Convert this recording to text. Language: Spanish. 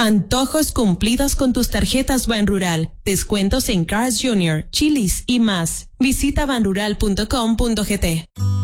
Antojos cumplidos con tus tarjetas Banrural. Descuentos en Cars Jr., Chili's y más. Visita banrural.com.gt.